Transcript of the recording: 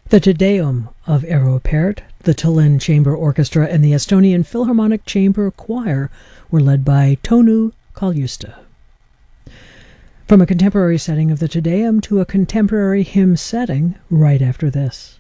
The Te Deum of Eero Pärt, the Tallinn Chamber Orchestra, and the Estonian Philharmonic Chamber Choir were led by Tõnu Kaljuste. From a contemporary setting of the Te Deum to a contemporary hymn setting right after this.